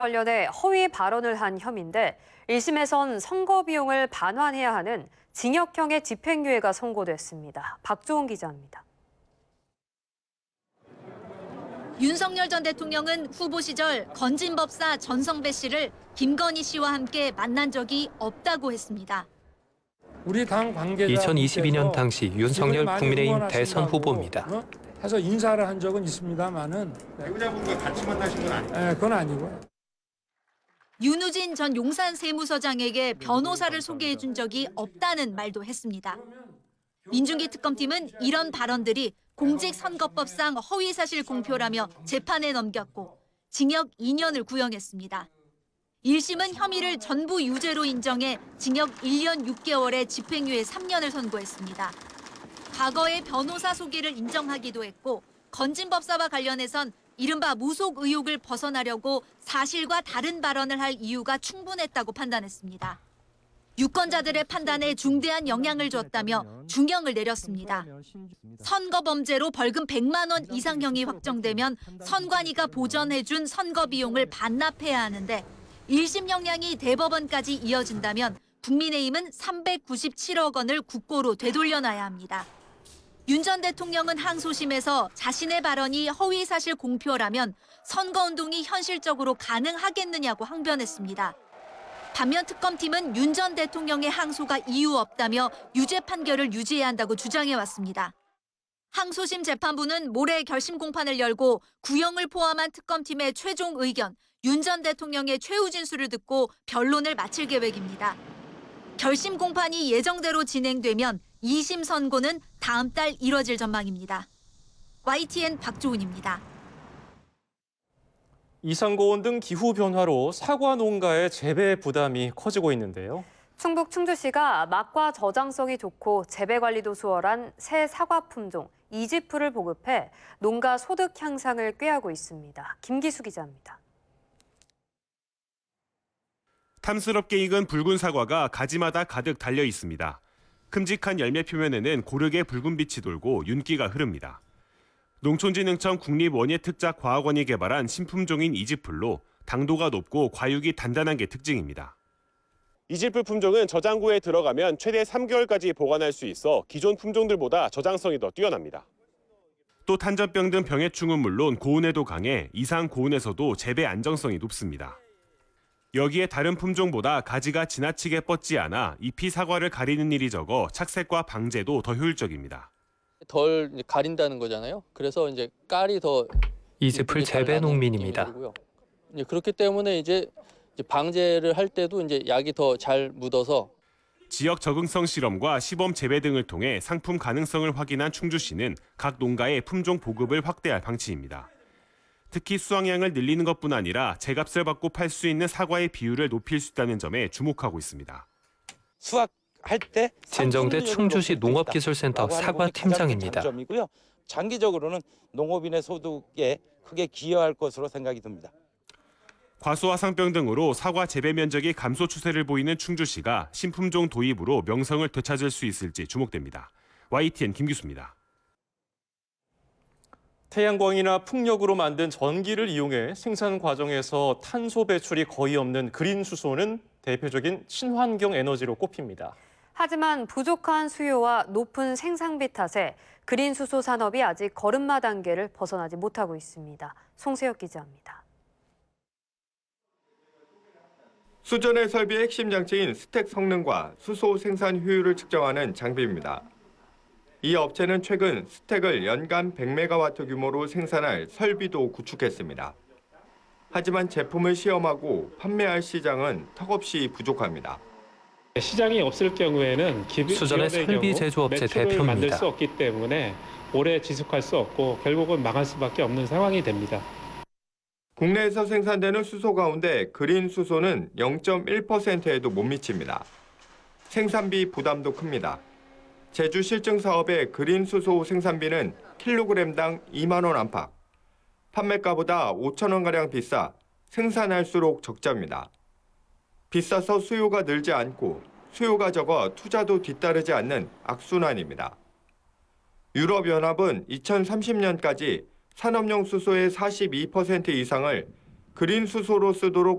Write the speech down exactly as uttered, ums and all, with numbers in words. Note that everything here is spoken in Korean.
관련해 허위 발언을 한 혐의인데 일 심에선 선거 비용을 반환해야 하는 징역형의 집행유예가 선고됐습니다. 박조은 기자입니다. 윤석열 전 대통령은 후보 시절 건진법사 전성배 씨를 김건희 씨와 함께 만난 적이 없다고 했습니다. 우리 당 관계자 이천이십이 년 당시 윤석열 국민의힘 대선 후보입니다. 어? 해서 인사를 한 적은 있습니다만은 배우자분과 같이 만나신 건 아니에요? 네, 그건 아니고요. 윤우진 전 용산 세무서장에게 변호사를 소개해 준 적이 없다는 말도 했습니다. 민중기 특검팀은 이런 발언들이 공직선거법상 허위사실 공표라며 재판에 넘겼고 징역 이 년을 구형했습니다. 일 심은 혐의를 전부 유죄로 인정해 징역 일 년 육 개월에 집행유예 삼 년을 선고했습니다. 과거의 변호사 소개를 인정하기도 했고 건진법사와 관련해선 이른바 무속 의혹을 벗어나려고 사실과 다른 발언을 할 이유가 충분했다고 판단했습니다. 유권자들의 판단에 중대한 영향을 줬다며 중형을 내렸습니다. 선거 범죄로 벌금 백만 원 이상형이 확정되면 선관위가 보전해준 선거 비용을 반납해야 하는데 일 심 형량이 대법원까지 이어진다면 국민의힘은 삼백구십칠억 원을 국고로 되돌려놔야 합니다. 윤 전 대통령은 항소심에서 자신의 발언이 허위사실 공표라면 선거운동이 현실적으로 가능하겠느냐고 항변했습니다. 반면 특검팀은 윤 전 대통령의 항소가 이유 없다며 유죄 판결을 유지해야 한다고 주장해왔습니다. 항소심 재판부는 모레 결심 공판을 열고 구형을 포함한 특검팀의 최종 의견, 윤 전 대통령의 최후 진술을 듣고 변론을 마칠 계획입니다. 결심 공판이 예정대로 진행되면 이 심 선고는 다음 달 이뤄질 전망입니다. 와이티엔 박조은입니다. 이상고온 등 기후변화로 사과 농가의 재배 부담이 커지고 있는데요. 충북 충주시가 맛과 저장성이 좋고 재배 관리도 수월한 새 사과 품종 이지프를 보급해 농가 소득 향상을 꾀하고 있습니다. 김기수 기자입니다. 탐스럽게 익은 붉은 사과가 가지마다 가득 달려 있습니다. 큼직한 열매 표면에는 고르게 붉은 빛이 돌고 윤기가 흐릅니다. 농촌진흥청 국립원예특작과학원이 개발한 신품종인 이지풀로 당도가 높고 과육이 단단한 게 특징입니다. 이지풀 품종은 저장고에 들어가면 최대 삼 개월까지 보관할 수 있어 기존 품종들보다 저장성이 더 뛰어납니다. 또 탄저병 등 병해충은 물론 고온에도 강해 이상 고온에서도 재배 안정성이 높습니다. 여기에 다른 품종보다 가지가 지나치게 뻗지 않아 잎이 사과를 가리는 일이 적어 착색과 방제도 더 효율적입니다. 덜 가린다는 거잖아요. 그래서 이제 깔이 더 이지풀 재배 농민입니다. 그렇기 때문에 이제 방제를 할 때도 이제 약이 더 잘 묻어서 지역 적응성 실험과 시범 재배 등을 통해 상품 가능성을 확인한 충주시는 각 농가의 품종 보급을 확대할 방침입니다. 특히 수확량을 늘리는 것뿐 아니라 제값을 받고 팔 수 있는 사과의 비율을 높일 수 있다는 점에 주목하고 있습니다. 수확할 때 진정대 충주시 농업기술센터 사과 팀장입니다. 장점이고요. 장기적으로는 농업인의 소득에 크게 기여할 것으로 생각이 듭니다. 과수화상병 등으로 사과 재배 면적이 감소 추세를 보이는 충주시가 신품종 도입으로 명성을 되찾을 수 있을지 주목됩니다. 와이티엔 김기수입니다. 태양광이나 풍력으로 만든 전기를 이용해 생산 과정에서 탄소 배출이 거의 없는 그린 수소는 대표적인 친환경 에너지로 꼽힙니다. 하지만 부족한 수요와 높은 생산비 탓에 그린 수소 산업이 아직 걸음마 단계를 벗어나지 못하고 있습니다. 송세혁 기자입니다. 수전의 설비의 핵심 장치인 스택 성능과 수소 생산 효율을 측정하는 장비입니다. 이 업체는 최근 스택을 연간 백 메가와트 규모로 생산할 설비도 구축했습니다. 하지만 제품을 시험하고 판매할 시장은 턱없이 부족합니다. 시장이 없을 경우에는 수전의 설비 제조업체 대표입니다. 만들 수 없기 때문에 오래 지속할 수 없고 결국은 망할 수밖에 없는 상황이 됩니다. 국내에서 생산되는 수소 가운데 그린 수소는 영 점 일 퍼센트에도 못 미칩니다. 생산비 부담도 큽니다. 제주 실증 사업의 그린 수소 생산비는 킬로그램당 이만 원 안팎. 판매가보다 오천 원가량 비싸 생산할수록 적자입니다. 비싸서 수요가 늘지 않고 수요가 적어 투자도 뒤따르지 않는 악순환입니다. 유럽연합은 이천삼십 년까지 산업용 수소의 사십이 퍼센트 이상을 그린 수소로 쓰도록